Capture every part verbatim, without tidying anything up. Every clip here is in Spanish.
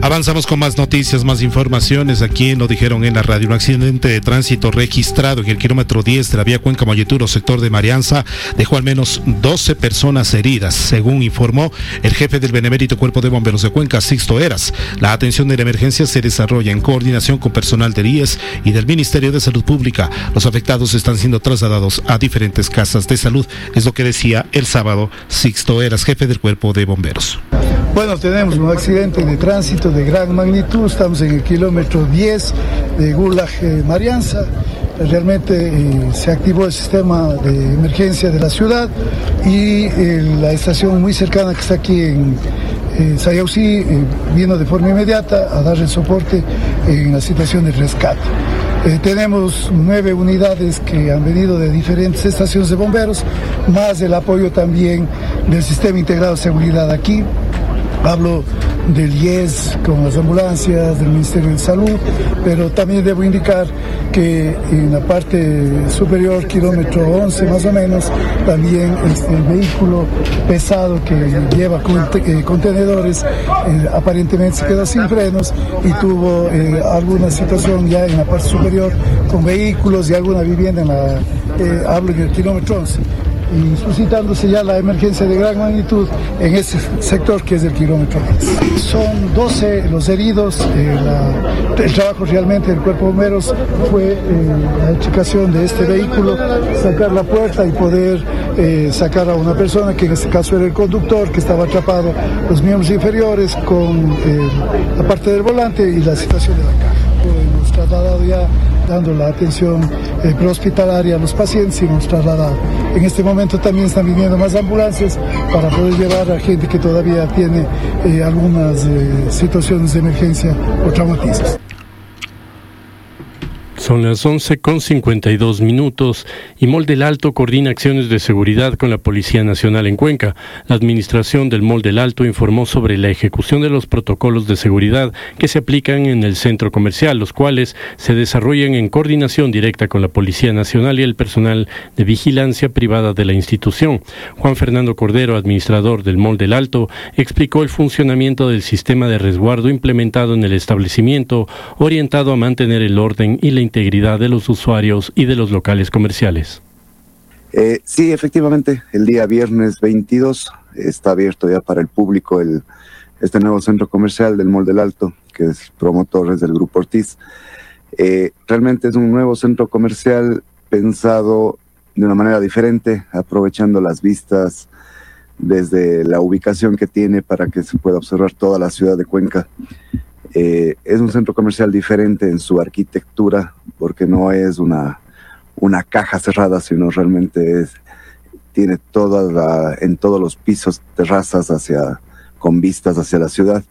Avanzamos con más noticias, más informaciones. Aquí lo dijeron en la radio. Un accidente de tránsito registrado en el kilómetro diez de la vía Cuenca-Molleturo, sector de Marianza, dejó al menos doce personas heridas, según informó el jefe del Benemérito Cuerpo de Bomberos de Cuenca, Sixto Eras. La atención de la emergencia se desarrolla en coordinación con personal del I E S y del Ministerio de Salud Pública. Los afectados están siendo trasladados a diferentes casas de salud, es lo que decía el sábado Sixto Eras, jefe del Cuerpo de Bomberos. Bueno, tenemos un accidente de tránsito de gran magnitud. Estamos en el kilómetro diez de Gulag eh, Marianza. Realmente eh, se activó el sistema de emergencia de la ciudad y eh, la estación muy cercana que está aquí en eh, Sayausí eh, vino de forma inmediata a dar el soporte en la situación de rescate. Eh, tenemos nueve unidades que han venido de diferentes estaciones de bomberos, más el apoyo también del Sistema Integrado de Seguridad aquí. Hablo del I E S con las ambulancias, del Ministerio de Salud, pero también debo indicar que en la parte superior, kilómetro once más o menos, también este, el vehículo pesado que lleva eh, contenedores eh, aparentemente se quedó sin frenos y tuvo eh, alguna situación ya en la parte superior con vehículos y alguna vivienda en la, eh, hablo en el kilómetro once. Y suscitándose ya la emergencia de gran magnitud en ese sector que es el kilómetro diez. Son doce los heridos. Eh, la, el trabajo realmente del Cuerpo de Bomberos fue eh, la explicación de este vehículo, sacar la puerta y poder eh, sacar a una persona, que en este caso era el conductor, que estaba atrapado los miembros inferiores con eh, la parte del volante y la situación de la caja. Hemos trasladado ya, dando la atención eh, prehospitalaria a los pacientes y hemos trasladado. En este momento también están viniendo más ambulancias para poder llevar a gente que todavía tiene eh, algunas eh, situaciones de emergencia o traumatismos. Son las once con cincuenta y dos minutos y Mall del Alto coordina acciones de seguridad con la Policía Nacional en Cuenca. La administración del Mall del Alto informó sobre la ejecución de los protocolos de seguridad que se aplican en el centro comercial, los cuales se desarrollan en coordinación directa con la Policía Nacional y el personal de vigilancia privada de la institución. Juan Fernando Cordero, administrador del Mall del Alto, explicó el funcionamiento del sistema de resguardo implementado en el establecimiento, orientado a mantener el orden y la integridad de los usuarios y de los locales comerciales. Eh, sí, efectivamente, el día viernes veintidós está abierto ya para el público el, este nuevo centro comercial del Mall del Alto, que es promotor del Grupo Ortiz. Eh, realmente es un nuevo centro comercial pensado de una manera diferente, aprovechando las vistas desde la ubicación que tiene para que se pueda observar toda la ciudad de Cuenca. Eh, es un centro comercial diferente en su arquitectura, porque no es una, una caja cerrada, sino realmente es, tiene toda la, en todos los pisos terrazas hacia, con vistas hacia la ciudad.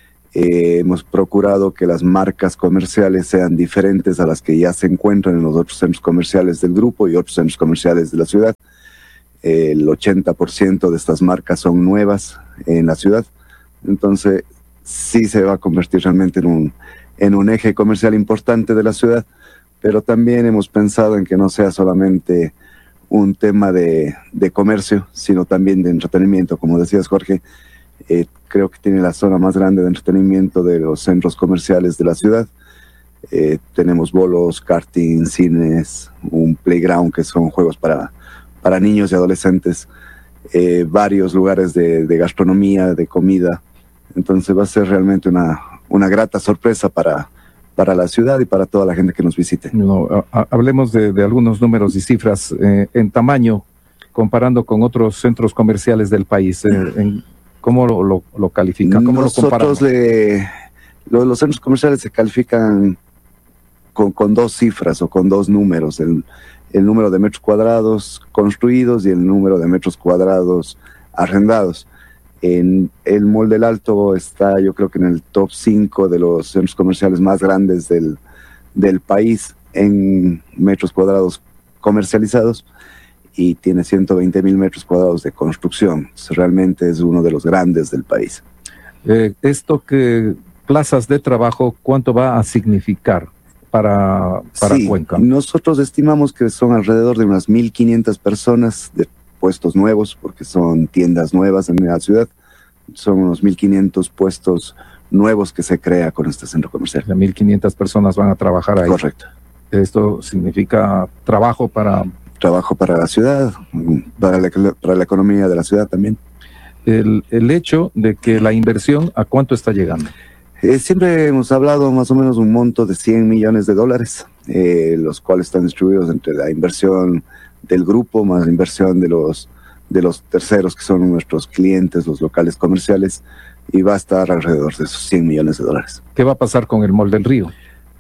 Eh, hemos procurado que las marcas comerciales sean diferentes a las que ya se encuentran en los otros centros comerciales del grupo y otros centros comerciales de la ciudad. Eh, el ochenta por ciento de estas marcas son nuevas en la ciudad, entonces sí se va a convertir realmente en un, en un eje comercial importante de la ciudad, pero también hemos pensado en que no sea solamente un tema de, de comercio, sino también de entretenimiento. Como decías, Jorge, eh, creo que tiene la zona más grande de entretenimiento de los centros comerciales de la ciudad. Eh, tenemos bolos, karting, cines, un playground que son juegos para, para niños y adolescentes, eh, varios lugares de, de gastronomía, de comida. Entonces va a ser realmente una, una grata sorpresa para, para la ciudad y para toda la gente que nos visite. No, a, hablemos de, de algunos números y cifras eh, en tamaño, comparando con otros centros comerciales del país. Eh, en, ¿Cómo lo, lo, lo califican? ¿Cómo Nosotros lo comparamos? Le, los, los centros comerciales se califican con, con dos cifras o con dos números. El, el número de metros cuadrados construidos y el número de metros cuadrados arrendados. En el Mall del Alto está, yo creo que en el top cinco de los centros comerciales más grandes del, del país en metros cuadrados comercializados y tiene ciento veinte mil metros cuadrados de construcción. Realmente es uno de los grandes del país. Eh, esto que plazas de trabajo, ¿cuánto va a significar para, para sí, Cuenca? Nosotros estimamos que son alrededor de unas mil quinientas personas de puestos nuevos, porque son tiendas nuevas en la ciudad. Son unos mil quinientos puestos nuevos que se crea con este centro comercial. De mil quinientas personas van a trabajar ahí. Correcto. Esto significa trabajo para... Trabajo para la ciudad, para la, para la economía de la ciudad también. El, el hecho de que la inversión, ¿a cuánto está llegando? Eh, siempre hemos hablado más o menos un monto de cien millones de dólares, eh, los cuales están distribuidos entre la inversión del grupo más la inversión de los, de los terceros que son nuestros clientes, los locales comerciales, y va a estar alrededor de esos cien millones de dólares. ¿Qué va a pasar con el Mall del Río?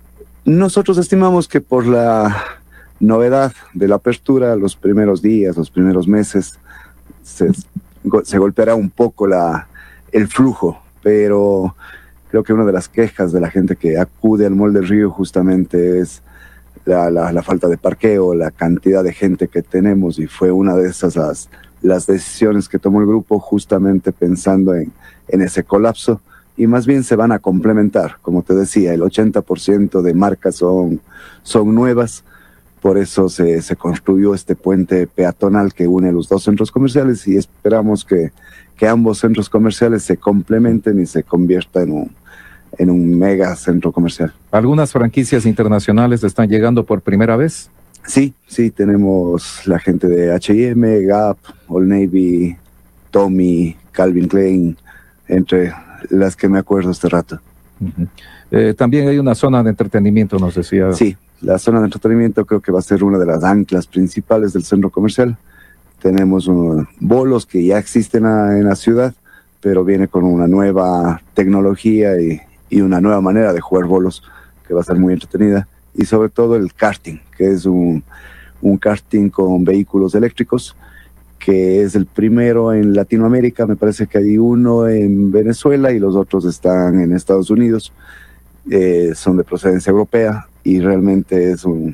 Nosotros estimamos que por la novedad de la apertura, los primeros días, los primeros meses, se, se golpeará un poco la, el flujo, pero creo que una de las quejas de la gente que acude al Mall del Río justamente es la, la, la falta de parqueo, la cantidad de gente que tenemos, y fue una de esas las, las decisiones que tomó el grupo justamente pensando en, en ese colapso, y más bien se van a complementar. Como te decía, el ochenta por ciento de marcas son, son nuevas. Por eso se, se construyó este puente peatonal que une los dos centros comerciales, y esperamos que, que ambos centros comerciales se complementen y se conviertan en un, en un mega centro comercial. ¿Algunas franquicias internacionales están llegando por primera vez? Sí, sí, tenemos la gente de H y M, Gap, Old Navy, Tommy, Calvin Klein, entre las que me acuerdo este rato. Uh-huh. Eh, también hay una zona de entretenimiento, nos decía. Sí. La zona de entretenimiento creo que va a ser una de las anclas principales del centro comercial. Tenemos uh, bolos que ya existen a, en la ciudad, pero viene con una nueva tecnología y, y una nueva manera de jugar bolos que va a ser muy entretenida. Y sobre todo el karting, que es un, un karting con vehículos eléctricos, que es el primero en Latinoamérica. Me parece que hay uno en Venezuela y los otros están en Estados Unidos. Eh, son de procedencia europea, y realmente es un,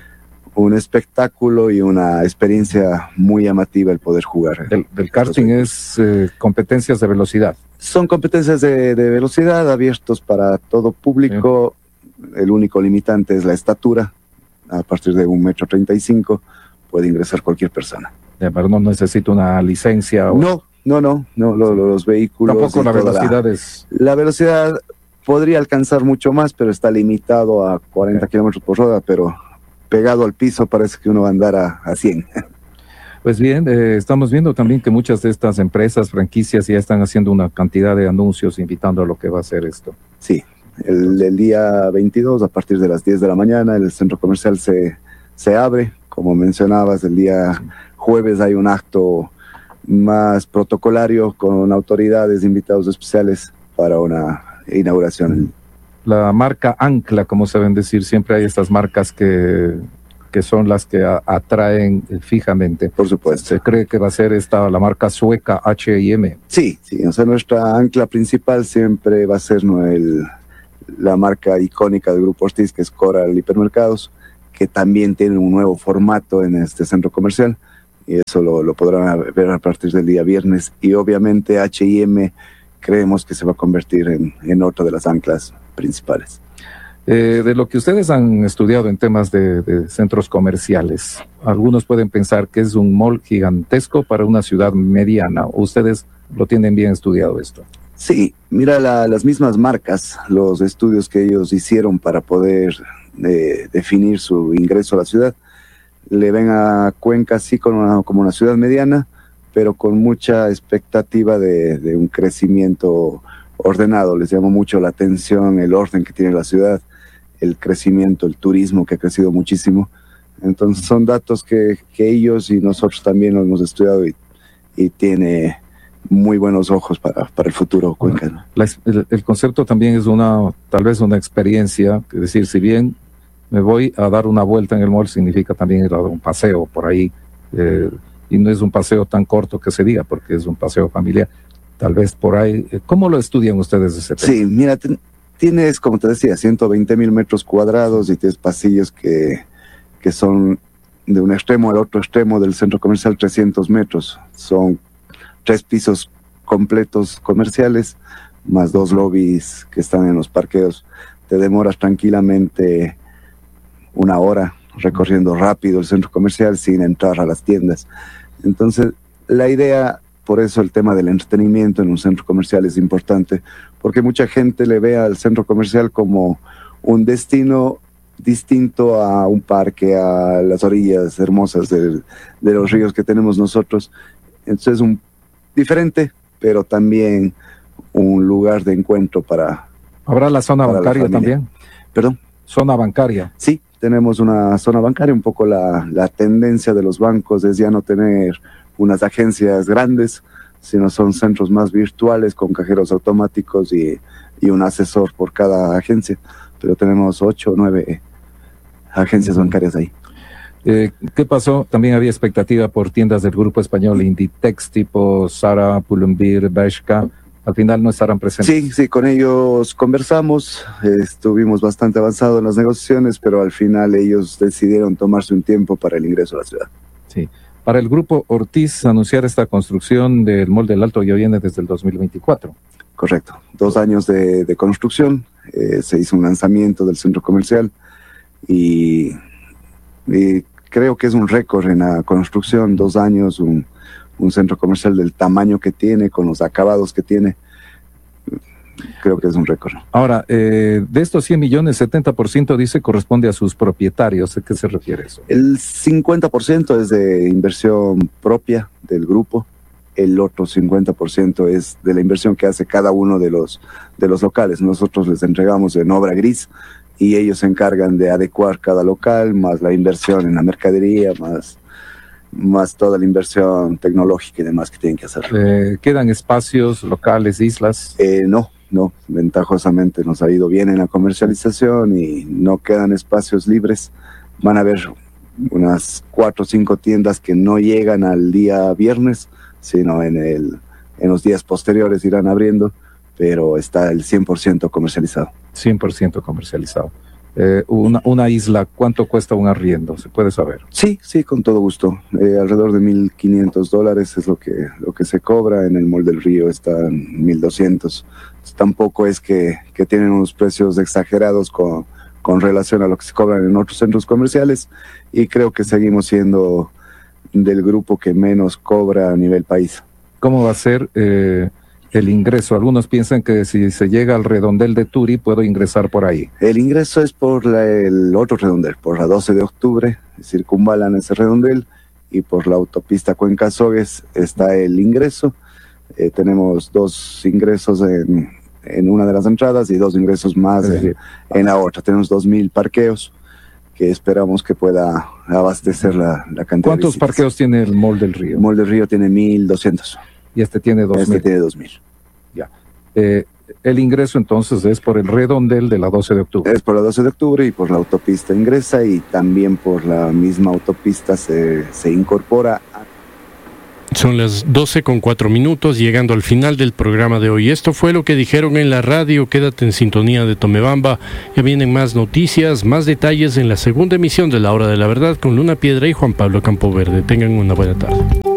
un espectáculo y una experiencia muy llamativa el poder jugar. El, el karting es eh, competencias de velocidad. Son competencias de, de velocidad abiertos para todo público. Sí. El único limitante es la estatura. A partir de un metro treinta y cinco puede ingresar cualquier persona. Ya, pero no necesita una licencia. O... No, no, no, no lo, lo, los vehículos. Tampoco la velocidad la, es. La velocidad podría alcanzar mucho más, pero está limitado a cuarenta kilómetros por hora, pero pegado al piso parece que uno va a andar a, a cien. Pues bien, eh, estamos viendo también que muchas de estas empresas, franquicias, ya están haciendo una cantidad de anuncios invitando a lo que va a ser esto. Sí, el, el día veintidós, a partir de las diez de la mañana, el centro comercial se, se abre. Como mencionabas, el día jueves hay un acto más protocolario con autoridades, invitados especiales para una inauguración. La marca ancla, como saben decir, siempre hay estas marcas que, que son las que a, atraen fijamente. Por supuesto. ¿Se cree que va a ser esta la marca sueca H y M? Sí, sí, o sea, nuestra ancla principal siempre va a ser no, el, la marca icónica del Grupo Ortiz, que es Coral Hipermercados, que también tiene un nuevo formato en este centro comercial, y eso lo, lo podrán ver a partir del día viernes. Y obviamente H y M creemos que se va a convertir en, en otra de las anclas principales. Eh, de lo que ustedes han estudiado en temas de, de centros comerciales, algunos pueden pensar que es un mall gigantesco para una ciudad mediana. ¿Ustedes lo tienen bien estudiado esto? Sí, mira la, las mismas marcas, los estudios que ellos hicieron para poder eh, definir su ingreso a la ciudad, le ven a Cuenca sí como una, como una ciudad mediana, pero con mucha expectativa de, de un crecimiento ordenado. Les llama mucho la atención el orden que tiene la ciudad, el crecimiento, el turismo que ha crecido muchísimo. Entonces son datos que, que ellos y nosotros también lo hemos estudiado, y, y tiene muy buenos ojos para, para el futuro Cuenca, ¿no? La, el, el concepto también es una, tal vez una experiencia, es decir, si bien me voy a dar una vuelta en el mall, significa también ir a un paseo por ahí, eh, y no es un paseo tan corto que se diga, porque es un paseo familiar, tal vez por ahí. ¿Cómo lo estudian ustedes ese tema? Sí, mira, ten, tienes, como te decía, ciento veinte mil metros cuadrados, y tienes pasillos que, que son de un extremo al otro extremo del centro comercial, trescientos metros. Son tres pisos completos comerciales, más dos lobbies que están en los parqueos. Te demoras tranquilamente una hora recorriendo rápido el centro comercial sin entrar a las tiendas. Entonces, la idea, por eso el tema del entretenimiento en un centro comercial es importante, porque mucha gente le ve al centro comercial como un destino distinto a un parque, a las orillas hermosas de, de los ríos que tenemos nosotros. Entonces es un diferente, pero también un lugar de encuentro para... ¿Habrá la zona para bancaria la también? ¿Perdón? Zona bancaria. Sí, tenemos una zona bancaria. Un poco la, la tendencia de los bancos es ya no tener unas agencias grandes, sino son centros más virtuales con cajeros automáticos y, y un asesor por cada agencia. Pero tenemos ocho o nueve agencias bancarias ahí. Eh, ¿Qué pasó? También había expectativa por tiendas del grupo español Inditex, tipo Zara, Pull&Bear, Bershka. Al final no estarán presentes. Sí, sí, con ellos conversamos, eh, estuvimos bastante avanzados en las negociaciones, pero al final ellos decidieron tomarse un tiempo para el ingreso a la ciudad. Sí. Para el grupo Ortiz, anunciar esta construcción del Mall del Alto ya viene desde el dos mil veinticuatro. Correcto, dos años de, de construcción, eh, se hizo un lanzamiento del centro comercial y, y creo que es un récord en la construcción, dos años, un, un centro comercial del tamaño que tiene, con los acabados que tiene, creo que es un récord. Ahora, eh, de estos cien millones, setenta por ciento dice corresponde a sus propietarios. ¿A qué se refiere eso? El cincuenta por ciento es de inversión propia del grupo, el otro cincuenta por ciento es de la inversión que hace cada uno de los, de los locales. Nosotros les entregamos en obra gris y ellos se encargan de adecuar cada local, más la inversión en la mercadería, más, más toda la inversión tecnológica y demás que tienen que hacer. Eh, ¿Quedan espacios, locales, islas? Eh, no, no, ventajosamente nos ha ido bien en la comercialización y no quedan espacios libres. Van a haber unas cuatro o cinco tiendas que no llegan al día viernes, sino en, el, en los días posteriores irán abriendo, pero está el cien por ciento comercializado. cien por ciento comercializado. Eh, una, una isla, ¿cuánto cuesta un arriendo? ¿Se puede saber? Sí, sí, con todo gusto. Eh, alrededor de mil quinientos dólares es lo que, lo que se cobra. En el Mall del Río está en mil doscientos. Tampoco es que, que tienen unos precios exagerados con, con relación a lo que se cobran en otros centros comerciales, y creo que seguimos siendo del grupo que menos cobra a nivel país. ¿Cómo va a ser eh, el ingreso? Algunos piensan que si se llega al redondel de Turi, puedo ingresar por ahí. El ingreso es por la, el otro redondel, por la doce de octubre, circunvalan ese redondel, y por la autopista Cuenca-Sogues está el ingreso. Eh, tenemos dos ingresos en, en una de las entradas y dos ingresos más en, en la otra. Tenemos dos mil parqueos que esperamos que pueda abastecer la, la cantidad. ¿Cuántos de parqueos tiene el Mall del Río? El Mall del Río tiene mil doscientos. Y este tiene dos mil. Este tiene dos mil. Ya. Eh, el ingreso entonces es por el redondel de la doce de octubre. Es por la doce de octubre y por la autopista ingresa, y también por la misma autopista se, se incorpora. A... Son las doce con cuatro minutos, llegando al final del programa de hoy. Esto fue lo que dijeron en la radio. Quédate en sintonía de Tomebamba. Ya vienen más noticias, más detalles en la segunda emisión de La Hora de la Verdad con Luna Piedra y Juan Pablo Campoverde. Tengan una buena tarde.